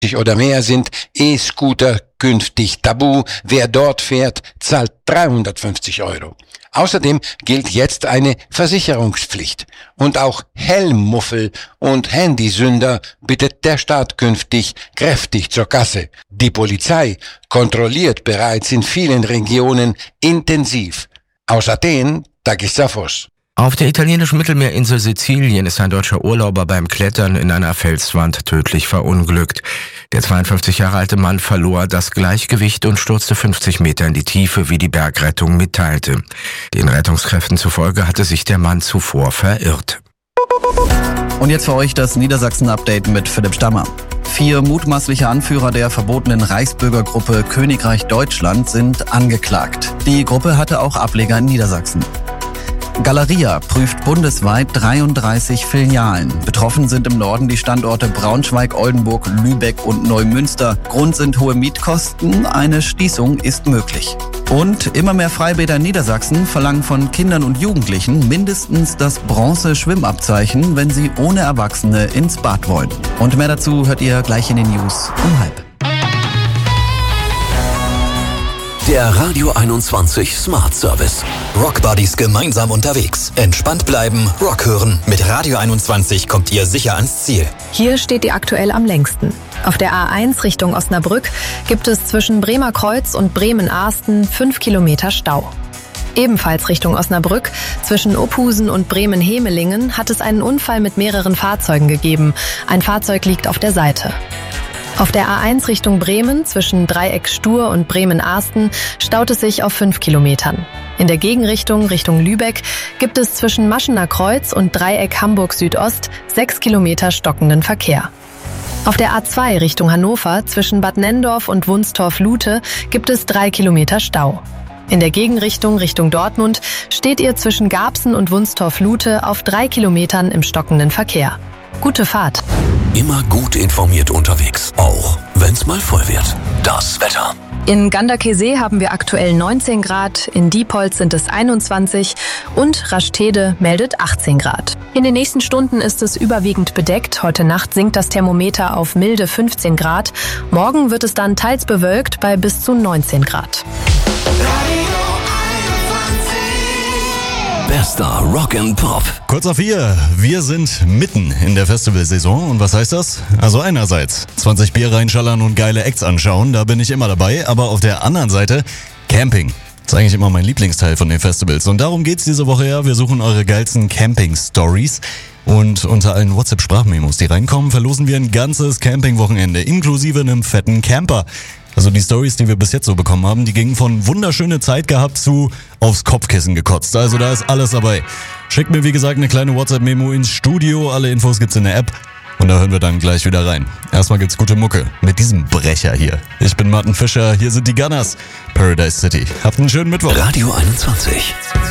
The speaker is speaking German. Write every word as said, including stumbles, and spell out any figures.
oder mehr sind E-Scooter künftig tabu. Wer dort fährt, zahlt dreihundertfünfzig Euro. Außerdem gilt jetzt eine Versicherungspflicht. Und auch Helmmuffel und Handysünder bittet der Staat künftig kräftig zur Kasse. Die Polizei kontrolliert bereits in vielen Regionen intensiv. Aus Athen, Takis Safos. Auf der italienischen Mittelmeerinsel Sizilien ist ein deutscher Urlauber beim Klettern in einer Felswand tödlich verunglückt. Der zweiundfünfzig Jahre alte Mann verlor das Gleichgewicht und stürzte fünfzig Meter in die Tiefe, wie die Bergrettung mitteilte. Den Rettungskräften zufolge hatte sich der Mann zuvor verirrt. Und jetzt für euch das Niedersachsen-Update mit Philipp Stammer. Vier mutmaßliche Anführer der verbotenen Reichsbürgergruppe Königreich Deutschland sind angeklagt. Die Gruppe hatte auch Ableger in Niedersachsen. Galeria prüft bundesweit dreiunddreißig Filialen. Betroffen sind im Norden die Standorte Braunschweig, Oldenburg, Lübeck und Neumünster. Grund sind hohe Mietkosten. Eine Schließung ist möglich. Und immer mehr Freibäder in Niedersachsen verlangen von Kindern und Jugendlichen mindestens das Bronze-Schwimmabzeichen, wenn sie ohne Erwachsene ins Bad wollen. Und mehr dazu hört ihr gleich in den News um halb. Der Radio einundzwanzig Smart Service. Rock Buddies gemeinsam unterwegs. Entspannt bleiben, Rock hören. Mit Radio einundzwanzig kommt ihr sicher ans Ziel. Hier steht ihr aktuell am längsten. Auf der A eins Richtung Osnabrück gibt es zwischen Bremer Kreuz und Bremen-Ahsten fünf Kilometer Stau. Ebenfalls Richtung Osnabrück, zwischen Ophusen und Bremen-Hemelingen, hat es einen Unfall mit mehreren Fahrzeugen gegeben. Ein Fahrzeug liegt auf der Seite. Auf der A eins Richtung Bremen, zwischen Dreieck Stur und Bremen-Ahsten, staut es sich auf fünf Kilometern. In der Gegenrichtung Richtung Lübeck gibt es zwischen Maschener Kreuz und Dreieck Hamburg Südost sechs Kilometer stockenden Verkehr. Auf der A zwei Richtung Hannover, zwischen Bad Nenndorf und Wunstorf-Lute, gibt es drei Kilometer Stau. In der Gegenrichtung Richtung Dortmund steht ihr zwischen Garbsen und Wunstorf-Lute auf drei Kilometern im stockenden Verkehr. Gute Fahrt. Immer gut informiert unterwegs, auch wenn's mal voll wird. Das Wetter. In Ganderkesee haben wir aktuell neunzehn Grad, in Diepholz sind es einundzwanzig und Rastede meldet achtzehn Grad. In den nächsten Stunden ist es überwiegend bedeckt. Heute Nacht sinkt das Thermometer auf milde fünfzehn Grad. Morgen wird es dann teils bewölkt bei bis zu neunzehn Grad. Bester Rock and Pop. Kurz auf vier. Wir sind mitten in der Festivalsaison. Und was heißt das? Also einerseits zwanzig Bier reinschallern und geile Acts anschauen. Da bin ich immer dabei. Aber auf der anderen Seite Camping. Das ist eigentlich immer mein Lieblingsteil von den Festivals. Und darum geht's diese Woche ja. Wir suchen eure geilsten Camping-Stories. Und unter allen WhatsApp-Sprachmemos, die reinkommen, verlosen wir ein ganzes Camping-Wochenende. Inklusive einem fetten Camper. Also die Stories, die wir bis jetzt so bekommen haben, die gingen von wunderschöne Zeit gehabt zu aufs Kopfkissen gekotzt. Also da ist alles dabei. Schickt mir wie gesagt eine kleine WhatsApp-Memo ins Studio. Alle Infos gibt's in der App. Und da hören wir dann gleich wieder rein. Erstmal gibt's gute Mucke mit diesem Brecher hier. Ich bin Martin Fischer, hier sind die Gunners. Paradise City. Habt einen schönen Mittwoch. Radio einundzwanzig.